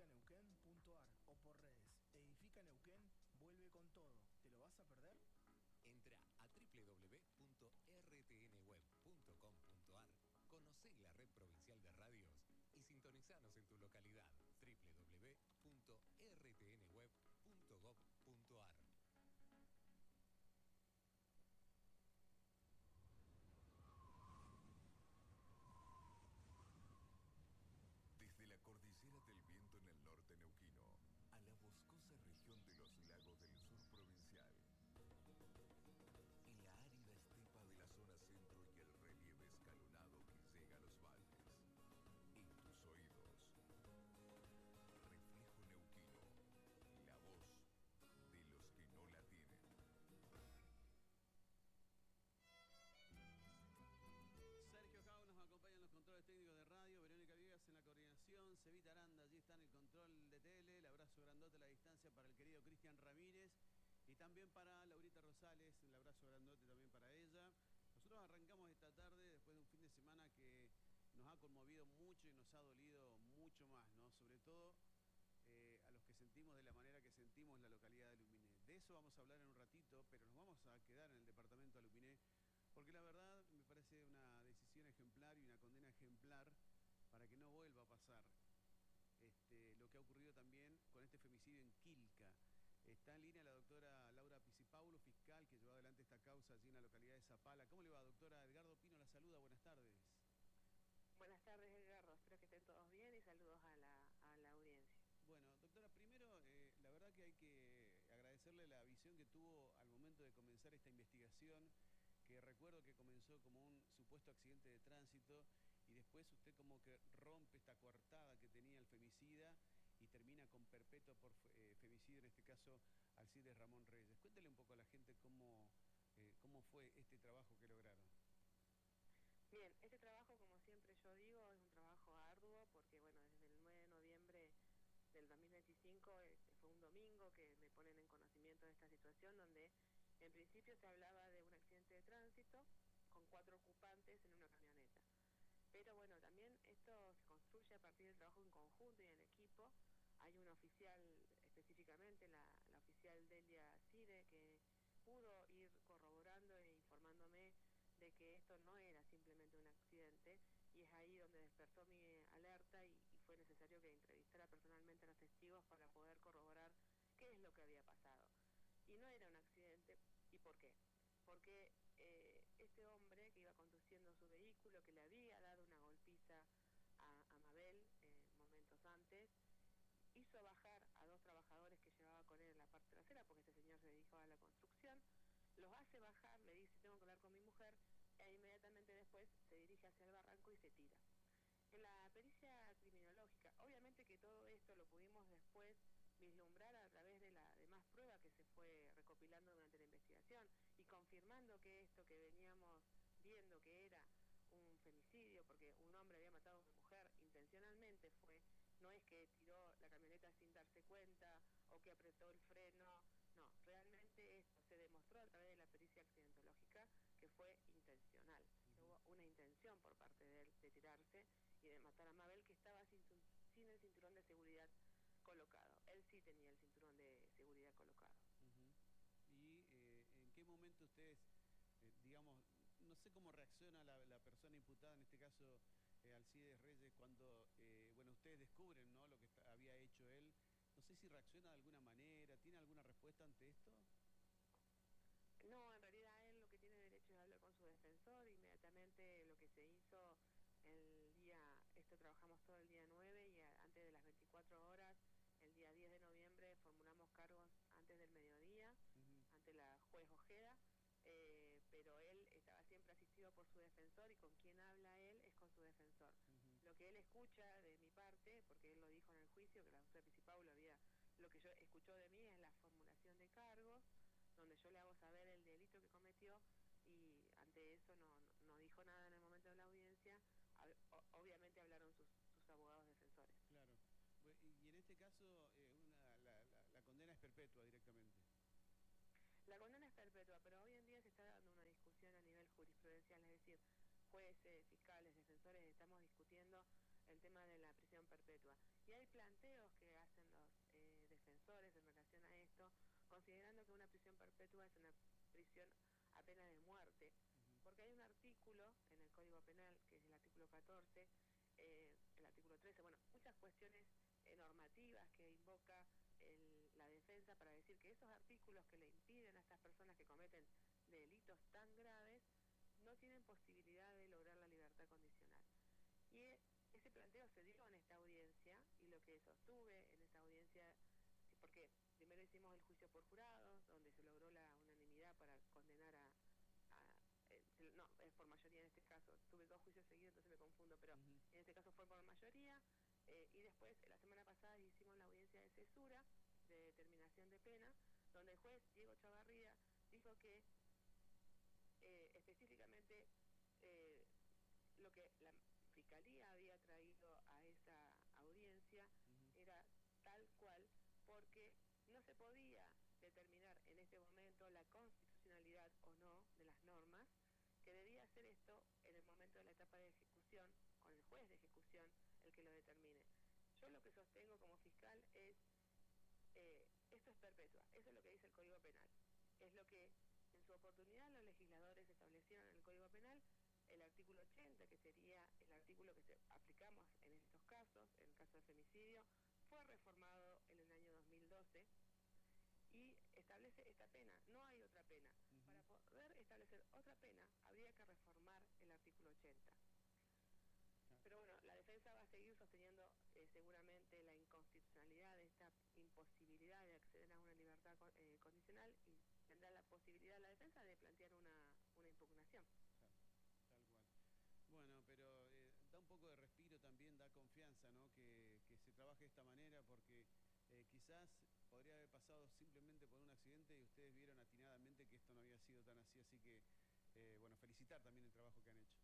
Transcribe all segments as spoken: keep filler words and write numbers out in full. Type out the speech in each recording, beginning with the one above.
edifica neuquén punto ar o por redes. Edifica Neuquén vuelve con todo. ¿Te lo vas a perder? Entra a doble u doble u doble u punto r t n web punto com punto ar, conocé la red provincial de radios y sintonizanos en tu localidad. doble u doble u doble u punto r t n web punto gob punto ar. Desde la cordillera del Viento en el norte neuquino a la boscosa región de los lagos del sur provincial, en la árida estepa de la zona centro y el relieve escalonado que llega a los valles, en tus oídos, Reflejo Neuquino, la voz de los que no la tienen. Sergio Jau nos acompaña en los controles técnicos de radio, Verónica Viegas en la coordinación, Cevita Aranda allí está en el control de tele, el abrazo grandote a la distancia para el querido Cristian Ramírez y también para Laurita Rosales, el abrazo grandote también para ella. Nosotros arrancamos esta tarde después de un fin de semana que nos ha conmovido mucho y nos ha dolido mucho más, ¿no? Sobre todo eh, a los que sentimos de la manera que sentimos la localidad de Luminé. De eso vamos a hablar en un ratito, pero nos vamos a quedar en el departamento de Luminé, porque la verdad me parece una decisión ejemplar y una condena ejemplar para que no vuelva a pasar este, lo que ha ocurrido también con este femicidio en Quilca. Está en línea la doctora Laura Pisipaulo, fiscal que llevó adelante esta causa allí en la localidad de Zapala. ¿Cómo le va, doctora? Edgardo Pino la saluda, buenas tardes. Buenas tardes, Edgardo. Espero que estén todos bien y saludos a la, a la audiencia. Bueno, doctora, primero, eh, la verdad que hay que agradecerle la visión que tuvo al momento de comenzar esta investigación, que recuerdo que comenzó como un supuesto accidente de tránsito y después usted como que rompe esta coartada que tenía el femicida y termina con perpetua por eh, femicidio, en este caso Alcides Ramón Reyes. Cuéntele un poco a la gente cómo, eh, cómo fue este trabajo que lograron. Bien, este trabajo, como siempre yo digo, es un trabajo arduo porque, bueno, desde el nueve de noviembre del dos mil veinticinco, eh, fue un domingo que me ponen en conocimiento de esta situación donde en principio se hablaba de un accidente de tránsito con cuatro ocupantes en una camioneta. Pero bueno, también esto se construye a partir del trabajo en conjunto y en equipo. Hay una oficial, específicamente la, la oficial Delia Cide, que pudo ir corroborando e informándome de que esto no era simplemente un accidente, y es ahí donde despertó mi alerta y, y fue necesario que entrevistara personalmente a los testigos para poder corroborar qué es lo que había pasado. Y no era un accidente. ¿Y por qué? Porque eh, este hombre que iba conduciendo su vehículo, que le había dado una golpiza a, a Mabel eh, momentos antes, hizo bajar a dos trabajadores que llevaba con él en la parte trasera, porque este señor se dedicaba a la construcción, los hace bajar, le dice tengo que hablar con mi mujer, e inmediatamente después se dirige hacia el barranco y se tira. En la pericia criminológica, obviamente que todo esto lo pudimos después vislumbrar a través de la demás prueba que se fue recopilando durante la investigación y confirmando que esto que veníamos viendo que era un femicidio, porque un hombre había matado a una mujer intencionalmente, fue, no es que tiró la camioneta sin darse cuenta o que apretó el freno, no, realmente esto se demostró a través de la pericia accidentológica que fue intencional, que hubo una intención por parte de él de tirarse y de matar a Mabel, que estaba sin, sin el cinturón de seguridad colocado. Él sí tenía el cinturón de seguridad colocado. Uh-huh. ¿Y eh, en qué momento ustedes, eh, digamos, no sé cómo reacciona la, la persona imputada, en este caso eh, Alcides Reyes, cuando, eh, bueno, ustedes descubren, ¿no?, lo que está, había hecho él? No sé si reacciona de alguna manera, ¿tiene alguna respuesta ante esto? No, en realidad él lo que tiene derecho es hablar con su defensor. Inmediatamente lo que se hizo el día, esto trabajamos todo el día nueve y a, antes de las veinticuatro horas, el día diez de noviembre formulamos cargos antes del mediodía, uh-huh, ante la juez Ojeda, eh, pero él estaba siempre asistido por su defensor y con quien habla él es con su defensor. Uh-huh. Lo que él escucha de mi parte, porque él lo dijo en el juicio, que la doctora Pisipaulo había, lo que yo escuchó de mí es la formulación de cargos, donde yo le hago saber el delito que cometió y ante eso no, no, no dijo nada en el momento de la audiencia. Obviamente hablaron sus, sus abogados defensores. Claro. Y en este caso eh, una, la, la, la condena es perpetua directamente. La condena es perpetua, pero hoy en día se está dando una discusión a nivel jurisprudencial, es decir, jueces, fiscales, defensores, estamos discutiendo el tema de la prisión perpetua. Y hay planteos que defensores en relación a esto, considerando que una prisión perpetua es una prisión a pena de muerte, porque hay un artículo en el Código Penal, que es el artículo catorce, eh, el artículo trece, bueno, muchas cuestiones eh, normativas que invoca el, la defensa para decir que esos artículos que le impiden a estas personas que cometen delitos tan graves no tienen posibilidad de lograr la libertad condicional. Y e, ese planteo se dio en esta audiencia, y lo que sostuve en esta audiencia, porque primero hicimos el juicio por jurados, donde se logró la unanimidad para condenar a, a eh, no, es por mayoría en este caso, tuve dos juicios seguidos, entonces me confundo, pero Uh-huh. en este caso fue por mayoría, eh, y después la semana pasada hicimos la audiencia de cesura, de determinación de pena, donde el juez Diego Chavarría dijo que eh, específicamente eh, lo que la Fiscalía había traído a esa audiencia Uh-huh. era tal cual, porque no se podía determinar en este momento la constitucionalidad o no de las normas, que debía hacer esto en el momento de la etapa de ejecución, con el juez de ejecución el que lo determine. Yo lo que sostengo como fiscal es, eh, esto es perpetua, eso es lo que dice el Código Penal, es lo que en su oportunidad los legisladores establecieron en el Código Penal. El artículo ochenta, que sería el artículo que se, aplicamos en estos casos, en el caso de femicidio, fue reformado en el año dos mil doce y establece esta pena, no hay otra pena. Uh-huh. Para poder establecer otra pena, habría que reformar el artículo ochenta. Pero bueno, la defensa va a seguir sosteniendo eh, seguramente la inconstitucionalidad de esta imposibilidad de acceder a una libertad eh, condicional, y tendrá la posibilidad la defensa de plantear una, una impugnación. Bueno, pero eh, da un poco de respiro también, da confianza, ¿no? Que, que se trabaje de esta manera, porque eh, quizás podría haber pasado simplemente por un accidente y ustedes vieron atinadamente que esto no había sido tan así, así que, eh, bueno, felicitar también el trabajo que han hecho.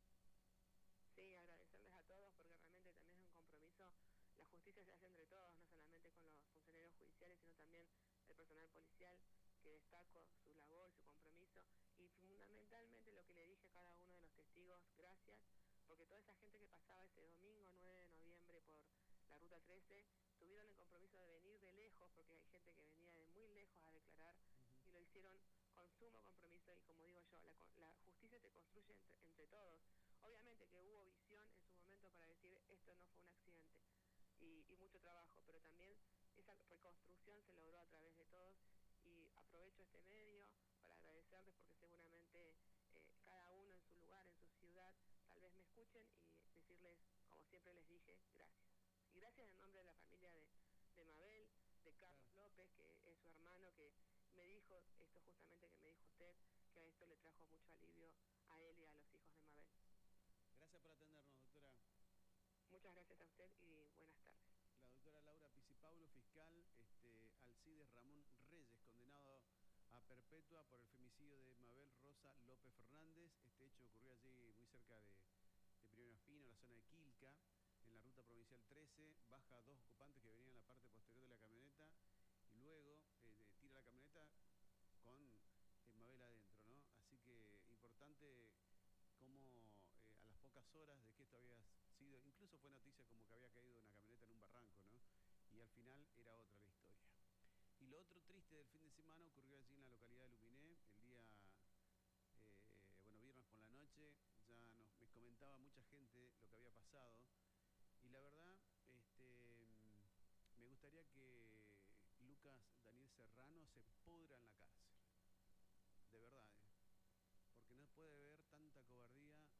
Sí, agradecerles a todos, porque realmente también es un compromiso. La justicia se hace entre todos, no solamente con los funcionarios judiciales, sino también el personal policial, que destaco su labor, su compromiso, y fundamentalmente lo que le dije a cada uno de los testigos, gracias, porque toda esa gente que pasaba ese domingo nueve de noviembre por la ruta trece, tuvieron el compromiso de venir de lejos, porque hay gente que venía de muy lejos a declarar, uh-huh. y lo hicieron con sumo compromiso, y como digo yo, la, la justicia se construye entre, entre todos. Obviamente que hubo visión en su momento para decir esto no fue un accidente, y, y mucho trabajo, pero también esa reconstrucción se logró a través de todos, y aprovecho este medio para agradecerles, porque seguramente eh, cada uno en su lugar, en su ciudad, tal vez me escuchen, y decirles, como siempre les dije, gracias. Y gracias en nombre de la familia de, de Mabel, de Carlos claro. López, que es su hermano, que me dijo esto justamente que me dijo usted, que a esto le trajo mucho alivio a él y a los hijos de Mabel. Gracias por atendernos, doctora. Muchas gracias a usted y buenas tardes. La doctora Laura Pisipaulo, fiscal, este, Alcides Ramón Reyes, condenado a perpetua por el femicidio de Mabel Rosa López Fernández. Este hecho ocurrió allí muy cerca de, de Primero Espino, en la zona de Quilca, en la ruta provincial trece. Baja a dos ocupantes que venían en la parte posterior de la camioneta y luego eh, tira la camioneta con eh, Mabel adentro, ¿no? Así que importante como eh, a las pocas horas de que esto había sido, incluso fue noticia como que había caído una camioneta en un barranco, ¿no? Y al final era otra la historia. Y lo otro triste del fin de semana ocurrió allí en la localidad de Luminé, el día, eh, bueno, viernes por la noche. Ya nos me comentaba mucha gente lo que había pasado, y la verdad, este, me gustaría que Lucas Daniel Serrano se pudra en la cárcel, de verdad, ¿eh? Porque no puede haber tanta cobardía,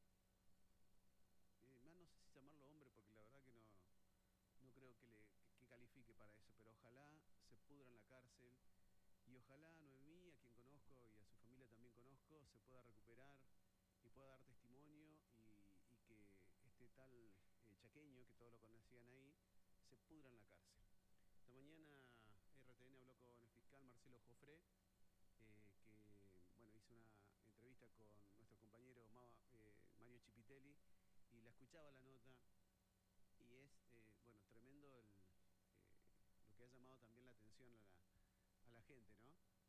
eh, más no sé si llamarlo hombre, porque la verdad que no, no creo que, le, que, que califique para eso, pero ojalá se pudra en la cárcel, y ojalá a Noemí, a quien conozco y a su familia también conozco, se pueda recuperar y pueda dar testimonio, y, y que este tal eh, chaqueño, que todos lo conocían ahí, se pudra en la cárcel. Esta mañana R T N habló con el fiscal Marcelo Jofré, Eh, que bueno, hizo una entrevista con nuestro compañero Ma, eh, Mario Chipitelli, y la escuchaba la nota, y es eh, bueno, tremendo el, eh, lo que ha llamado también la atención a la, a la gente, ¿no?